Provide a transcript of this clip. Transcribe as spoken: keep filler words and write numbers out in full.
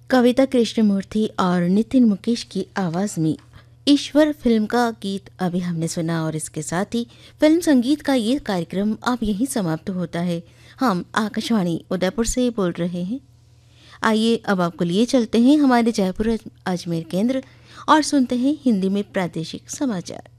कविता कृष्णमूर्ति और नितिन मुकेश की आवाज़ में ईश्वर फिल्म का गीत अभी हमने सुना और इसके साथ ही फिल्म संगीत का ये कार्यक्रम अब यहीं समाप्त होता है। हम आकाशवाणी उदयपुर से बोल रहे हैं। आइए अब आपको लिए चलते हैं हमारे जयपुर अजमेर केंद्र और सुनते हैं हिंदी में प्रादेशिक समाचार।